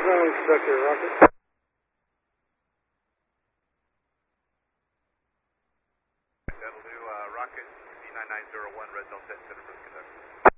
zone, Inspector Rocket. That'll do, Rocket, C9901, red zone set, center for the conductor.